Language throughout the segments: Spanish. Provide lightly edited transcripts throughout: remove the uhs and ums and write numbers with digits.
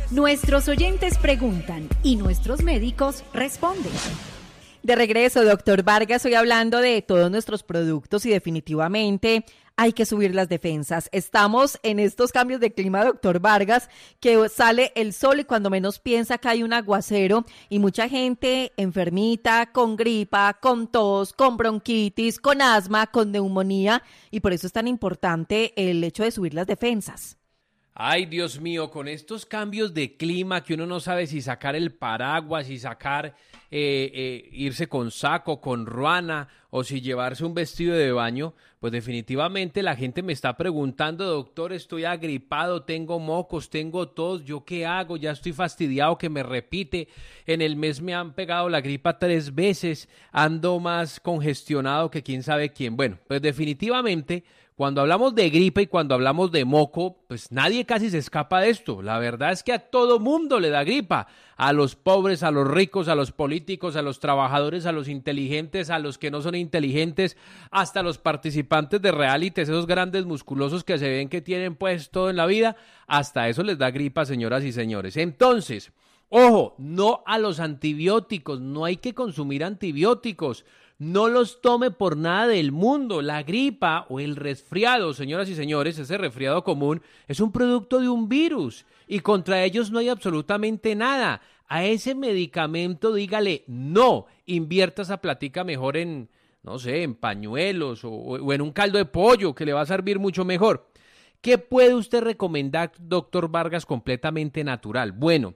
Nuestros oyentes preguntan y nuestros médicos responden. De regreso, doctor Vargas, hoy hablando de todos nuestros productos y definitivamente hay que subir las defensas. Estamos en estos cambios de clima, doctor Vargas, que sale el sol y cuando menos piensa cae un aguacero y mucha gente enfermita, con gripa, con tos, con bronquitis, con asma, con neumonía, y por eso es tan importante el hecho de subir las defensas. Ay, Dios mío, con estos cambios de clima que uno no sabe si sacar el paraguas, si sacar, irse con saco, con ruana o si llevarse un vestido de baño, pues definitivamente la gente me está preguntando, doctor, estoy agripado, tengo mocos, tengo tos, ¿yo qué hago? Ya estoy fastidiado que me repite, en el mes me han pegado la gripa 3 veces, ando más congestionado que quién sabe quién. Bueno, pues definitivamente cuando hablamos de gripe y cuando hablamos de moco, pues nadie casi se escapa de esto. La verdad es que a todo mundo le da gripa. A los pobres, a los ricos, a los políticos, a los trabajadores, a los inteligentes, a los que no son inteligentes, hasta los participantes de realities, esos grandes musculosos que se ven que tienen pues todo en la vida, hasta eso les da gripa, señoras y señores. Entonces, ojo, no a los antibióticos, no hay que consumir antibióticos. No los tome por nada del mundo. La gripa o el resfriado, señoras y señores, ese resfriado común, es un producto de un virus y contra ellos no hay absolutamente nada. A ese medicamento dígale no, invierta esa platica mejor en, no sé, en pañuelos o en un caldo de pollo que le va a servir mucho mejor. ¿Qué puede usted recomendar, doctor Vargas, completamente natural? Bueno,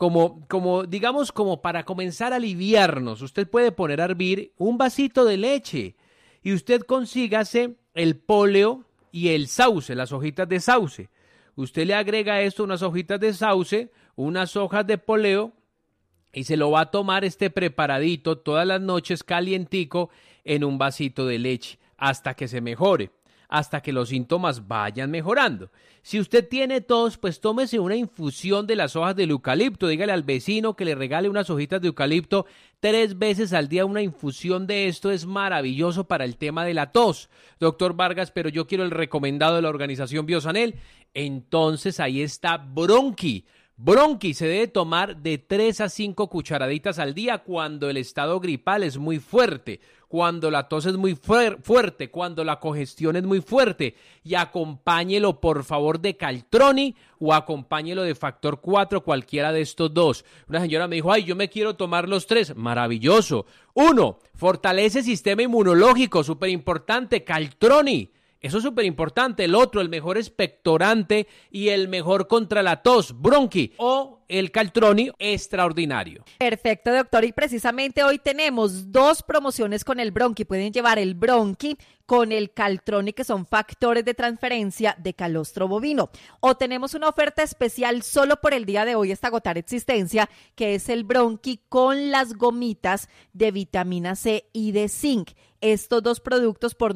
digamos, como para comenzar a aliviarnos, usted puede poner a hervir un vasito de leche y usted consígase el póleo y el sauce, las hojitas de sauce. Usted le agrega a esto unas hojitas de sauce, unas hojas de póleo y se lo va a tomar este preparadito todas las noches calientico en un vasito de leche hasta que se mejore, hasta que los síntomas vayan mejorando. Si usted tiene tos, pues tómese una infusión de las hojas del eucalipto. Dígale al vecino que le regale unas hojitas de eucalipto 3 veces al día. Una infusión de esto es maravilloso para el tema de la tos. Doctor Vargas, pero yo quiero el recomendado de la organización Biosanel. Entonces ahí está Bronqui. Bronqui se debe tomar de 3 a 5 cucharaditas al día cuando el estado gripal es muy fuerte, cuando la tos es muy fuerte, cuando la congestión es muy fuerte, y acompáñelo por favor de Caltroni o acompáñelo de Factor 4, cualquiera de estos dos. Una señora me dijo, ay, yo me quiero tomar los 3, maravilloso. 1, fortalece el sistema inmunológico, súper importante, Caltroni. Eso es súper importante. El otro, el mejor expectorante y el mejor contra la tos, Bronqui, o el Caltroni, extraordinario. Perfecto, doctor. Y precisamente hoy tenemos 2 promociones con el Bronqui. Pueden llevar el Bronqui con el Caltroni, que son factores de transferencia de calostro bovino. O tenemos una oferta especial solo por el día de hoy hasta agotar existencia, que es el Bronqui con las gomitas de vitamina C y de zinc. Estos 2 productos por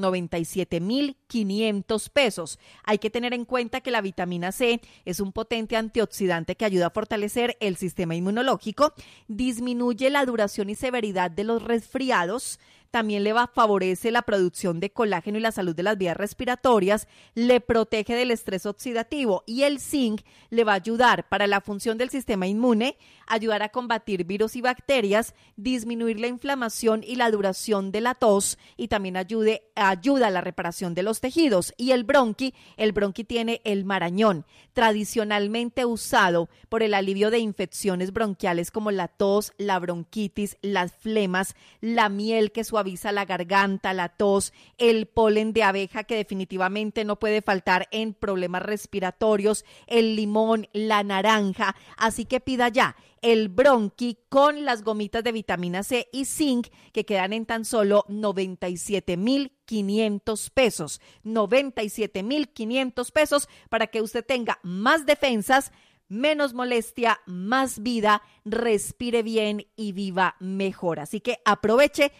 97,500 pesos. Hay que tener en cuenta que la vitamina C es un potente antioxidante que ayuda a fortalecer el sistema inmunológico, disminuye la duración y severidad de los resfriados, también favorece la producción de colágeno y la salud de las vías respiratorias, le protege del estrés oxidativo y el zinc le va a ayudar para la función del sistema inmune, ayudar a combatir virus y bacterias, disminuir la inflamación y la duración de la tos y también ayuda a la reparación de los tejidos. Y el Bronqui tiene el marañón, tradicionalmente usado por el alivio de infecciones bronquiales como la tos, la bronquitis, las flemas, la miel que suaviza la garganta, la tos, el polen de abeja que definitivamente no puede faltar en problemas respiratorios, el limón, la naranja. Así que pida ya el Bronqui con las gomitas de vitamina C y zinc que quedan en tan solo 97,500 pesos. 97,500 pesos para que usted tenga más defensas, menos molestia, más vida, respire bien y viva mejor. Así que aproveche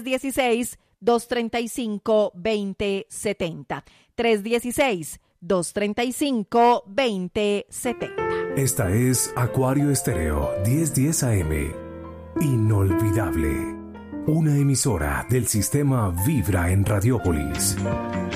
316-235-2070. 316-235-2070. Esta es Acuario Estéreo 1010 AM. Inolvidable. Una emisora del sistema Vibra en Radiópolis.